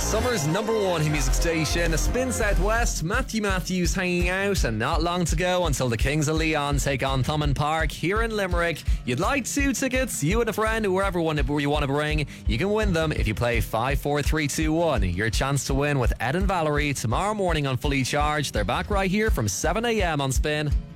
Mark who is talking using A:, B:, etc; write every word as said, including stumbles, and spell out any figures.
A: Summer's number one hit music station, Spin Southwest. Matthew Matthews hanging out, and not long to go until the Kings of Leon take on Thomond Park here in Limerick. You'd like two tickets, you and a friend, whoever one you want to bring, you can win them if you play five four three two one. Your chance to win with Ed and Valerie tomorrow morning on Fully Charged. They're back right here from seven a.m. on Spin.